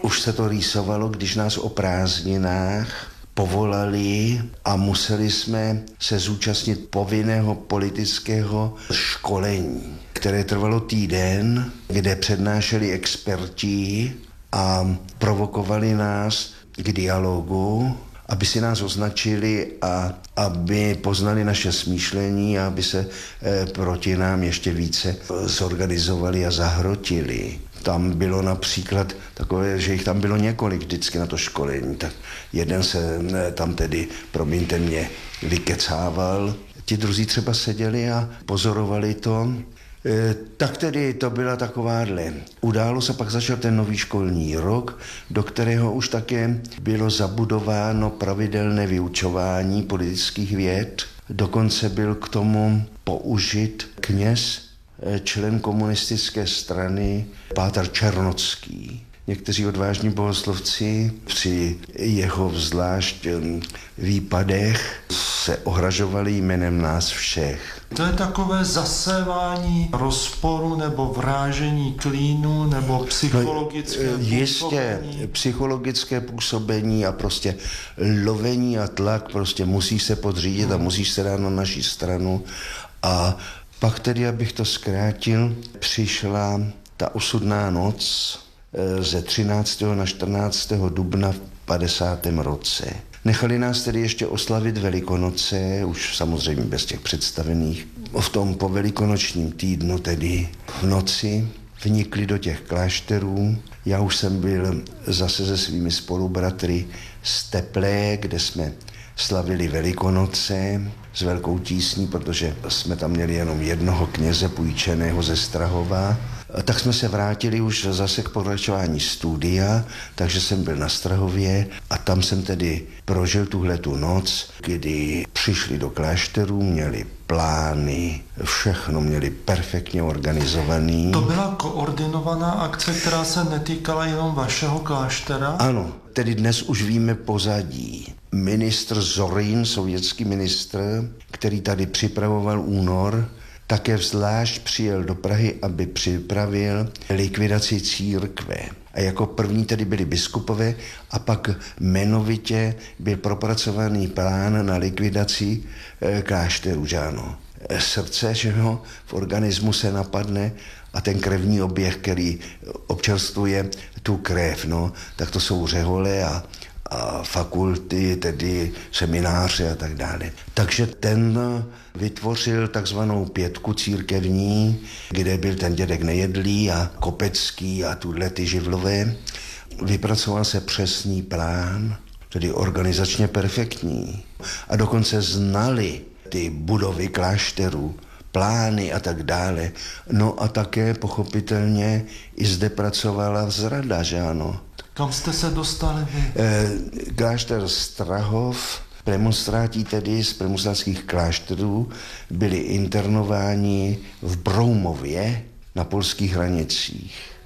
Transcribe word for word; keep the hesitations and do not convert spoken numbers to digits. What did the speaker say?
už se to rýsovalo, když nás o prázdninách povolali a museli jsme se zúčastnit povinného politického školení, které trvalo týden, kde přednášeli experti a provokovali nás k dialogu, aby si nás označili a aby poznali naše smýšlení a aby se e, proti nám ještě více zorganizovali a zahrotili. Tam bylo například takové, že jich tam bylo několik vždycky na to školení, tak jeden se tam tedy, promiňte mě, vykecával. Ti druzí třeba seděli a pozorovali to. E, tak tedy to byla takováhle událost a pak začal ten nový školní rok, do kterého už také bylo zabudováno pravidelné vyučování politických věd. Dokonce byl k tomu použit kněz, člen komunistické strany Pátr Černocký. Někteří odvážní bohoslovci při jeho vzlášť výpadech se ohražovali jménem nás všech. To je takové zasévání rozporu nebo vrážení klínu nebo psychologické no, jistě, působení? psychologické působení a prostě lovení a tlak, prostě musíš se podřídit hmm. a musíš se dát na naši stranu. A pak tedy, abych to zkrátil, přišla ta osudná noc ze třináctého na čtrnáctého dubna v padesátém roce. Nechali nás tedy ještě oslavit Velikonoce, už samozřejmě bez těch představených. V tom povelikonočním týdnu, tedy v noci, vnikli do těch klášterů. Já už jsem byl zase se svými spolubratry z Teplé, kde jsme slavili Velikonoce s velkou tísní, protože jsme tam měli jenom jednoho kněze půjčeného ze Strahova. Tak jsme se vrátili už zase k pokračování studia, takže jsem byl na Strahově a tam jsem tedy prožil tuhletu noc, kdy přišli do klášterů, měli plány, všechno měli perfektně organizovaný. To byla koordinovaná akce, která se netýkala jenom vašeho kláštera? Ano, tedy dnes už víme pozadí. Ministr Zorin, sovětský ministr, který tady připravoval únor, také zvlášť přijel do Prahy, aby připravil likvidaci církve. A jako první tedy byli biskupové a pak jmenovitě byl propracovaný plán na likvidaci e, klášterů, že ano. E, srdce, že jo, v organismu se napadne a ten krevní oběh, který občerstvuje tu krev, no, tak to jsou řehole a a fakulty, tedy semináře a tak dále. Takže ten vytvořil takzvanou pětku církevní, kde byl ten dědek Nejedlý a Kopecký a tuhle ty živlové. Vypracoval se přesný plán, tedy organizačně perfektní. A dokonce znali ty budovy klášterů, plány a tak dále. No a také pochopitelně i zde pracovala zrada, že ano. Kam jste se dostali vy? E, klášter Strahov, premonstráti tedy z premonstrátských klášterů byli internováni v Broumově na polských hranicích.